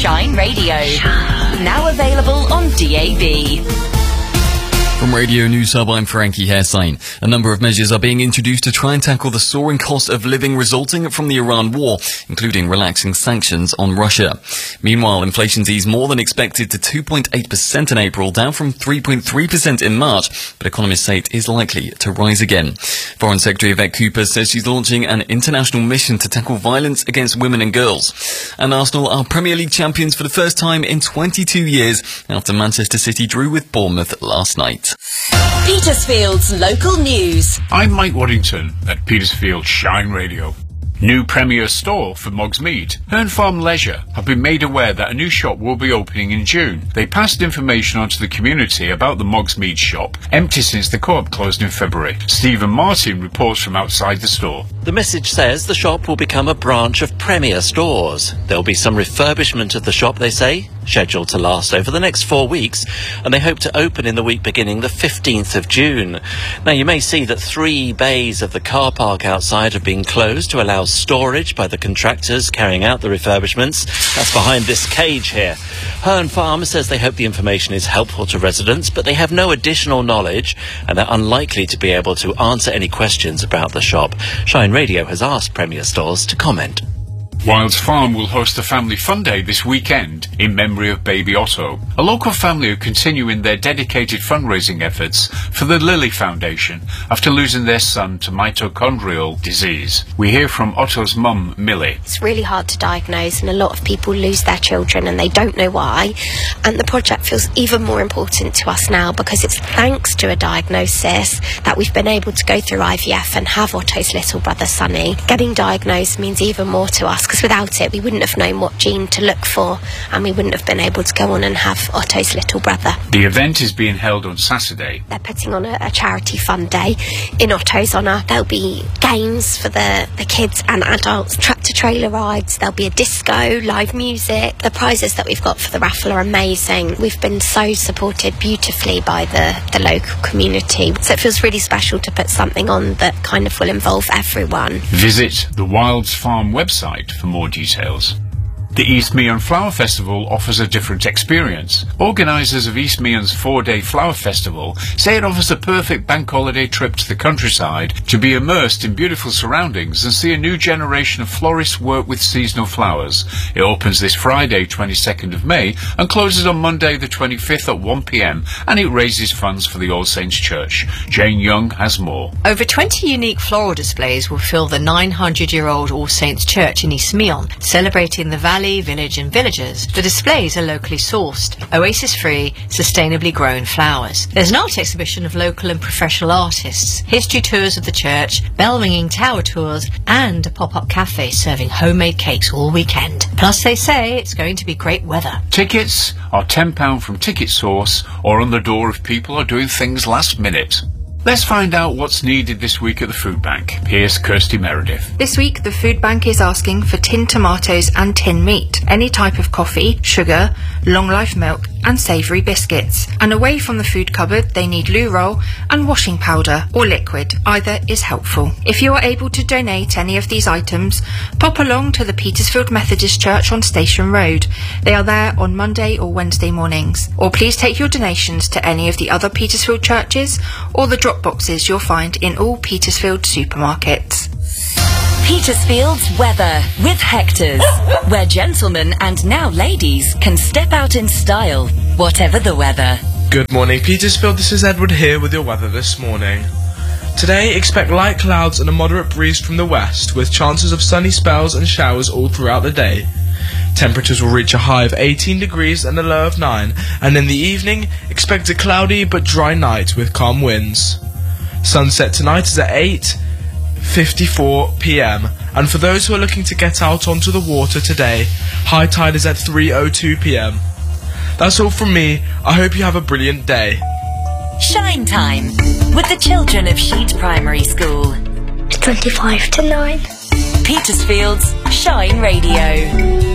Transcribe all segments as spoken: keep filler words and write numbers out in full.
Shine Radio. Now available on D A B. From Radio News Hub, I'm Frankie Hairsine. A number of measures are being introduced to try and tackle the soaring cost of living resulting from the Iran war, including relaxing sanctions on Russia. Meanwhile, inflation's eased more than expected to two point eight percent in April, down from three point three percent in March, but economists say it is likely to rise again. Foreign Secretary Yvette Cooper says she's launching an international mission to tackle violence against women and girls. And Arsenal are Premier League champions for the first time in twenty-two years after Manchester City drew with Bournemouth last night. Petersfield's local news. I'm Mike Waddington at Petersfield Shine Radio. New Premier store for Mogsmead. Herne Farm Leisure have been made aware that a new shop will be opening in June. They passed information on to the community about the Mogsmead shop, empty since the co-op closed in February. Stephen Martin reports from outside the store. The message says the shop will become a branch of Premier Stores. There'll be some refurbishment of the shop, they say, scheduled to last over the next four weeks, and they hope to open in the week beginning the fifteenth of June. Now, you may see that three bays of the car park outside have been closed to allow storage by the contractors carrying out the refurbishments. That's behind this cage here. Herne Farm says they hope the information is helpful to residents, but they have no additional knowledge and are unlikely to be able to answer any questions about the shop. Shine Radio has asked Premier Stores to comment. Wilds Farm will host a family fun day this weekend in memory of baby Otto. A local family are continuing their dedicated fundraising efforts for the Lilly Foundation after losing their son to mitochondrial disease. We hear from Otto's mum, Millie. It's really hard to diagnose, and a lot of people lose their children and they don't know why. And the project feels even more important to us now because it's thanks to a diagnosis that we've been able to go through I V F and have Otto's little brother Sonny. Getting diagnosed means even more to us, because without it we wouldn't have known what gene to look for and we wouldn't have been able to go on and have Otto's little brother. The event is being held on Saturday. They're putting on a, a charity fun day in Otto's honour. There'll be games for the, the kids and adults, tractor trailer rides, there'll be a disco, live music. The prizes that we've got for the raffle are amazing. We've been so supported beautifully by the, the local community, so it feels really special to put something on that kind of will involve everyone. Visit the Wilds Farm website for more details. The East Meon Flower Festival offers a different experience. Organisers of East Meon's four-day flower festival say it offers a perfect bank holiday trip to the countryside to be immersed in beautiful surroundings and see a new generation of florists work with seasonal flowers. It opens this Friday, twenty-second of May, and closes on Monday the twenty-fifth at one p m, and it raises funds for the All Saints Church. Jane Young has more. Over twenty unique floral displays will fill the nine hundred year old All Saints Church in East Meon, celebrating the valley, village and villagers. The displays are locally sourced, oasis-free, sustainably grown flowers. There's an art exhibition of local and professional artists, history tours of the church, bell-ringing tower tours, and a pop-up cafe serving homemade cakes all weekend. Plus, they say it's going to be great weather. Tickets are ten pounds from Ticket Source or on the door if people are doing things last minute. Let's find out what's needed this week at the food bank. Here's Kirsty Meredith. This week, the food bank is asking for tinned tomatoes and tinned meat, any type of coffee, sugar, long-life milk, and savoury biscuits. And away from the food cupboard, they need loo roll and washing powder or liquid. Either is helpful. If you are able to donate any of these items, pop along to the Petersfield Methodist Church on Station Road. They are there on Monday or Wednesday mornings. Or please take your donations to any of the other Petersfield churches or the drop boxes you'll find in all Petersfield supermarkets. Petersfield's weather with Hector's, where gentlemen and now ladies can step out in style, whatever the weather. Good morning, Petersfield. This is Edward here with your weather this morning. Today, expect light clouds and a moderate breeze from the west, with chances of sunny spells and showers all throughout the day. Temperatures will reach a high of eighteen degrees and a low of nine, and in the evening, expect a cloudy but dry night with calm winds. Sunset tonight is at eight fifty-four p m, and for those who are looking to get out onto the water today, high tide is at three oh two p m. That's all from me. I hope you have a brilliant day. Shine time with the children of Sheet Primary School. twenty-five to nine. Petersfield's Shine Radio.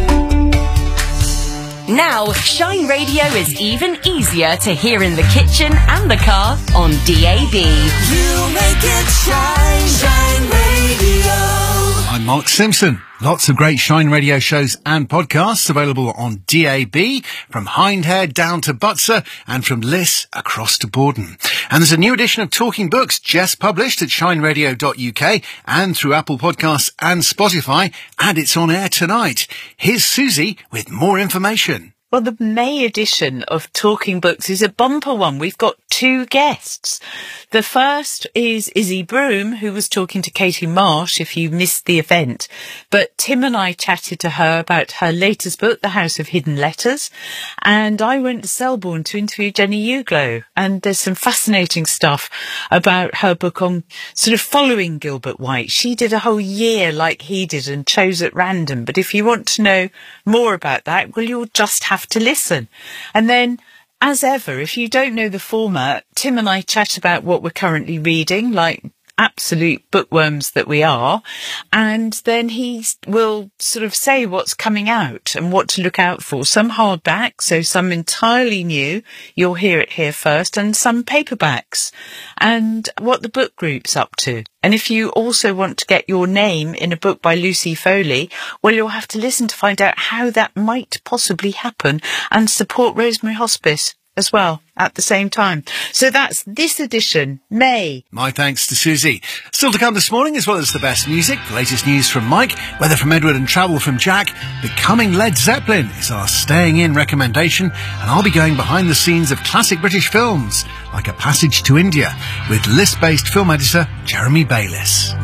Now, Shine Radio is even easier to hear in the kitchen and the car on D A B. You make it shine, Shine Radio. I'm Mark Simpson. Lots of great Shine Radio shows and podcasts available on D A B, from Hindhead down to Butser and from Liss across to Borden. And there's a new edition of Talking Books just published at shine radio dot U K and through Apple Podcasts and Spotify, and it's on air tonight. Here's Susie with more information. Well, the May edition of Talking Books is a bumper one. We've got two guests. The first is Izzy Broom, who was talking to Katie Marsh, if you missed the event. But Tim and I chatted to her about her latest book, The House of Hidden Letters. And I went to Selborne to interview Jenny Uglow. And there's some fascinating stuff about her book on sort of following Gilbert White. She did a whole year like he did and chose at random. But if you want to know more about that, well, you'll just have to listen. And then, as ever, if you don't know the format, Tim and I chat about what we're currently reading, like absolute bookworms that we are, and then he will sort of say what's coming out and what to look out for. Some hardback, so some entirely new, you'll hear it here first, and some paperbacks, and what the book group's up to. And if you also want to get your name in a book by Lucy Foley, well, you'll have to listen to find out how that might possibly happen and support Rosemary Hospice as well at the same time. So that's this edition, May. My thanks to Susie. Still to come this morning, as well as the best music, the latest news from Mike, weather from Edward and travel from Jack. Becoming Led Zeppelin is our staying in recommendation, and I'll be going behind the scenes of classic British films, like A Passage to India, with Liss-based film editor Jeremy Bayliss.